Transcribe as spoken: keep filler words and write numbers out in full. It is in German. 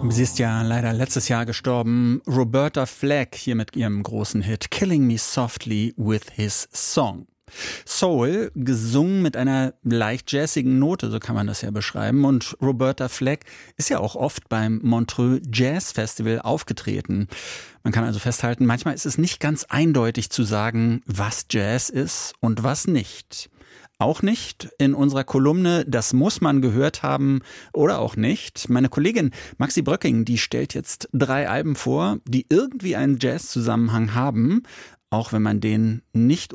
Sie ist ja leider letztes Jahr gestorben. Roberta Flack hier mit ihrem großen Hit Killing Me Softly with His Song. Soul, gesungen mit einer leicht jazzigen Note, so kann man das ja beschreiben. Und Roberta Flack ist ja auch oft beim Montreux Jazz Festival aufgetreten. Man kann also festhalten, manchmal ist es nicht ganz eindeutig zu sagen, was Jazz ist und was nicht. Auch nicht in unserer Kolumne Das muss man gehört haben oder auch nicht. Meine Kollegin Maxi Bröcking, die stellt jetzt drei Alben vor, die irgendwie einen Jazz-Zusammenhang haben, auch wenn man den nicht